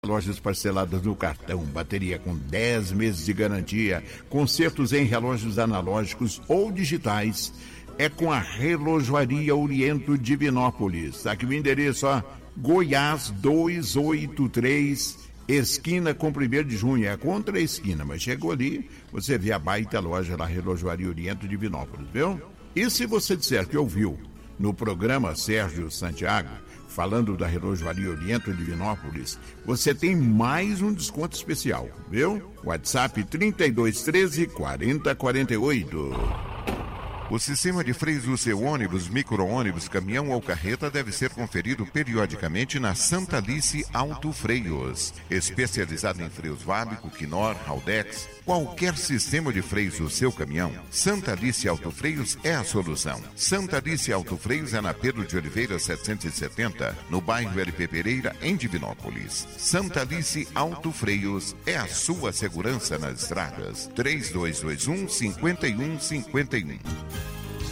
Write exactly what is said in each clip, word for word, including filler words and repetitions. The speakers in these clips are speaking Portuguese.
Lojas parceladas no cartão, bateria com dez meses de garantia, consertos em relógios analógicos ou digitais, é com a Relojoaria Oriento Divinópolis. Aqui o endereço, ó, Goiás duzentos e oitenta e três, esquina com primeiro de junho, é contra a esquina, mas chegou ali, você vê a baita loja da Relojoaria Oriento Divinópolis, viu? E se você disser que ouviu no programa Sérgio Santiago, falando da Relojoaria Oriento Divinópolis, você tem mais um desconto especial, viu? WhatsApp trinta e dois, treze, quarenta, quarenta e oito. O sistema de freios do seu ônibus, micro-ônibus, caminhão ou carreta deve ser conferido periodicamente na Santa Alice Auto Freios. Especializado em freios Vabico, Knorr, Haldex, qualquer sistema de freios do seu caminhão, Santa Alice Auto Freios é a solução. Santa Alice Auto Freios é na Pedro de Oliveira setecentos e setenta, no bairro L P Pereira, em Divinópolis. Santa Alice Auto Freios é a sua segurança nas estradas. três dois dois um, cinco um cinco um.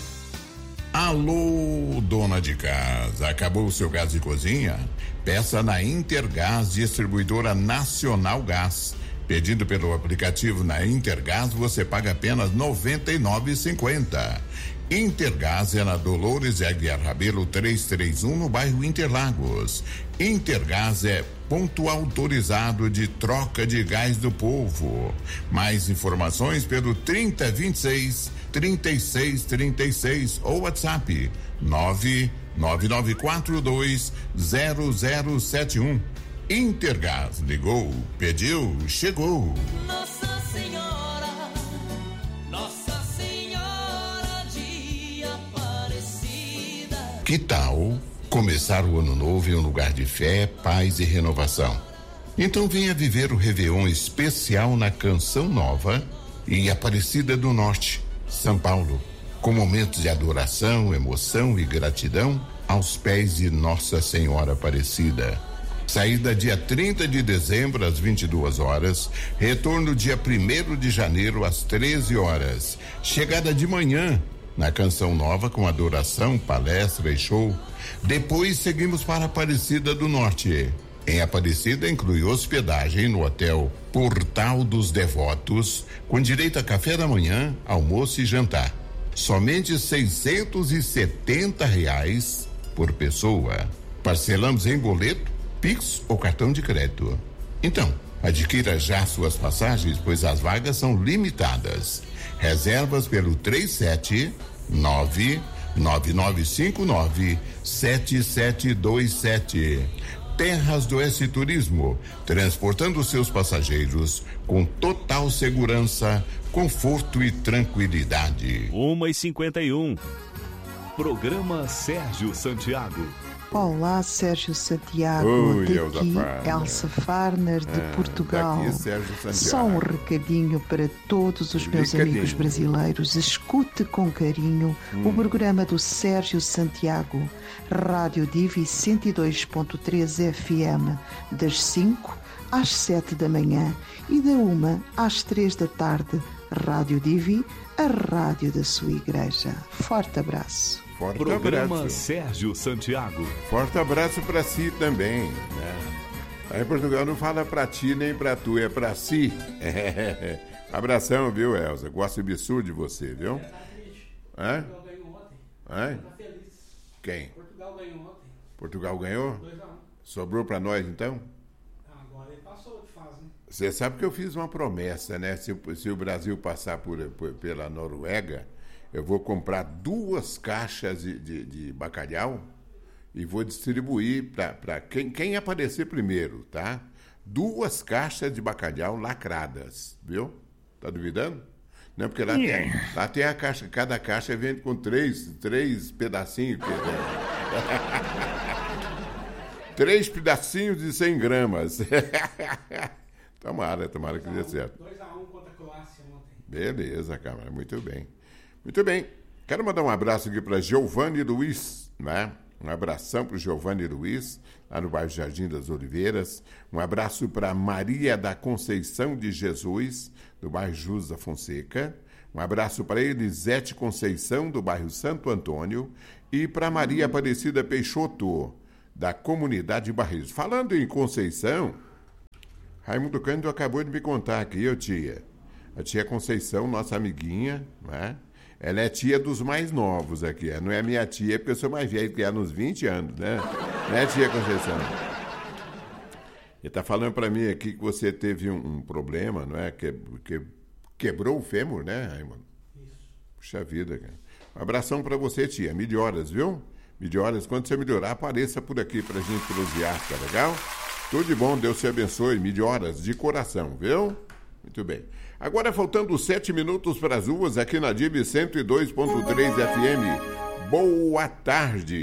Alô, dona de casa, acabou o seu gás de cozinha? Peça na Intergás, distribuidora Nacional Gás. Pedindo pelo aplicativo na Intergás, você paga apenas noventa e nove reais e cinquenta centavos. Intergás é na Dolores Aguiar Rabelo trezentos e trinta e um, no bairro Interlagos. Intergás é ponto autorizado de troca de gás do povo. Mais informações pelo trinta, vinte e seis, trinta e seis, trinta e seis ou WhatsApp nove nove nove quatro dois zero zero sete um. Intergás, ligou, pediu, chegou. Nossa Senhora, Nossa Senhora de Aparecida. Que tal começar o ano novo em um lugar de fé, paz e renovação? Então venha viver o Réveillon especial na Canção Nova em Aparecida do Norte, São Paulo, com momentos de adoração, emoção e gratidão aos pés de Nossa Senhora Aparecida. Saída dia trinta de dezembro às vinte e duas horas, retorno dia primeiro de janeiro às treze horas. Chegada de manhã na Canção Nova com adoração, palestra e show. Depois seguimos para Aparecida do Norte. Em Aparecida inclui hospedagem no Hotel Portal dos Devotos, com direito a café da manhã, almoço e jantar. Somente seiscentos e setenta reais por pessoa. Parcelamos em boleto, Pix ou cartão de crédito. Então, adquira já suas passagens, pois as vagas são limitadas. Reservas pelo três sete nove, nove nove cinco nove, sete sete dois sete. Terras do S Turismo, transportando seus passageiros com total segurança, conforto e tranquilidade. uma e cinquenta e um. Programa Sérgio Santiago. Olá, Sérgio Santiago. Oi, daqui Elza Farner. Elsa Farner de Ah, Portugal. daqui Sérgio Santiago. Só um recadinho para todos os meus Recadinho. amigos brasileiros. Escute com carinho Hum. o programa do Sérgio Santiago, Rádio Divi cento e dois ponto três F M, das cinco às sete da manhã e da uma às três da tarde. Rádio Divi, a rádio da sua igreja. Forte abraço. Forte Programa abraço. Sérgio Santiago. Forte abraço pra si também, né? Aí em Portugal não fala pra ti nem pra tu, é pra si. É. Abração, viu, Elza? Gosto absurdo de você, viu? Hã? Portugal ganhou ontem. Hã? Tá feliz. Quem? Portugal ganhou ontem. Portugal ganhou? dois a um. Sobrou pra nós, então? Agora ele passou de fase, né? Você sabe que eu fiz uma promessa, né? Se, se o Brasil passar por, por- pela Noruega, eu vou comprar duas caixas de, de, de bacalhau e vou distribuir para quem, quem aparecer primeiro, tá? Duas caixas de bacalhau lacradas, viu? Tá duvidando? Não, porque lá, tem, lá tem a caixa, cada caixa vem com três, três pedacinhos. quer dizer, três pedacinhos de cem gramas. Tomara, tomara que dê certo. dois a um contra a Croácia ontem. Beleza, Câmara, muito bem. Muito bem. Quero mandar um abraço aqui para Giovanni Luiz, né? Um abração para o Giovanni Luiz, lá no bairro Jardim das Oliveiras. Um abraço para Maria da Conceição de Jesus, do bairro Jus da Fonseca. Um abraço para Elisete Conceição, do bairro Santo Antônio. E para Maria Aparecida Peixoto, da comunidade Barreiros. Falando em Conceição, Raimundo Cândido acabou de me contar aqui, ô tia. A tia Conceição, nossa amiguinha, né? Ela é tia dos mais novos aqui. Não é minha tia, porque eu sou mais velho que ela, uns vinte anos, né? Né, tia Conceição? Ele tá falando para mim aqui que você teve um, um problema, não é? Que, que, quebrou o fêmur, né, Raimundo? Isso. Puxa vida, cara. Um abração para você, tia. Melhoras, viu? Melhoras. Quando você melhorar, apareça por aqui pra gente prosear, tá legal? Tudo de bom, Deus te abençoe. Melhoras de coração, viu? Muito bem. Agora, faltando sete minutos para as duas, aqui na D I B cento e dois ponto três F M. Boa tarde.